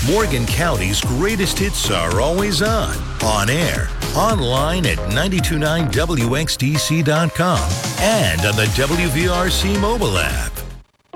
Morgan County's greatest hits are always on air, online at 929wxdc.com, and on the WVRC mobile app.